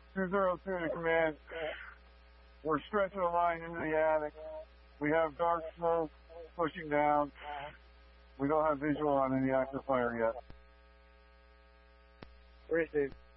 202 to command. We're stretching the line into the attic. We have dark smoke pushing down. We don't have visual on any active fire yet. Received.